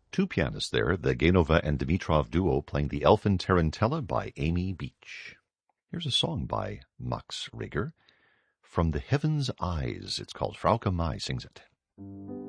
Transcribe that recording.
Two pianists there, the Genova and Dimitrov duo playing the Elfin Tarantella by Amy Beach. Here's a song by Max Reger, From the Heaven's Eyes. It's called Frauke Mai sings it.